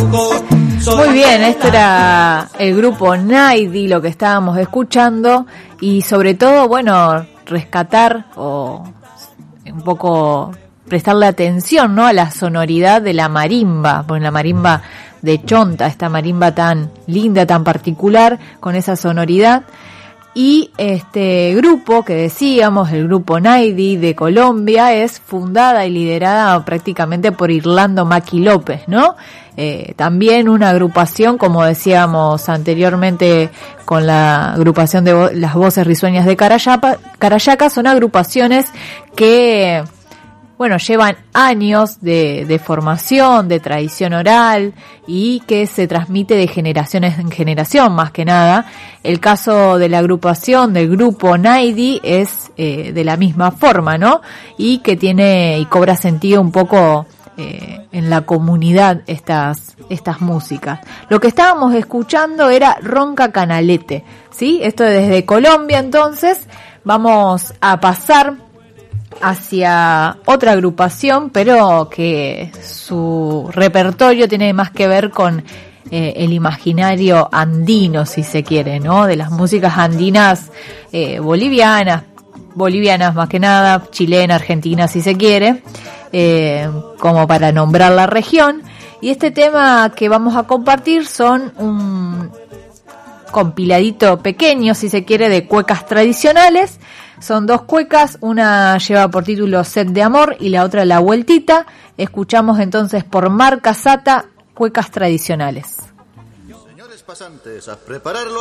Muy bien, este era el grupo Naidi, lo que estábamos escuchando, y sobre todo, bueno, rescatar o un poco prestarle atención, ¿no?, a la sonoridad de la marimba, porque la marimba de Chonta, esta marimba tan linda, tan particular, con esa sonoridad. Y este grupo que decíamos, el grupo Naidi de Colombia, es fundada y liderada prácticamente por Irlando Maki López, ¿no? También una agrupación, como decíamos anteriormente con la agrupación de las voces risueñas de Carayaca, son agrupaciones que, bueno, llevan años de formación, de tradición oral, y que se transmite de generaciones en generación, más que nada. El caso de la agrupación del grupo Naidi es de la misma forma, ¿no? Y que tiene y cobra sentido un poco en la comunidad estas músicas. Lo que estábamos escuchando era Ronca Canalete, ¿sí? Esto es desde Colombia. Entonces vamos a pasar hacia otra agrupación, pero que su repertorio tiene más que ver con el imaginario andino, si se quiere, ¿no? De las músicas andinas, bolivianas más que nada, chilena, argentina, si se quiere, como para nombrar la región. Y este tema que vamos a compartir son un compiladito pequeño, si se quiere, de cuecas tradicionales. Son dos cuecas, una lleva por título Sed de Amor y la otra La Vueltita. Escuchamos entonces por Mar Casata, Cuecas Tradicionales. Señores pasantes, a prepararlo.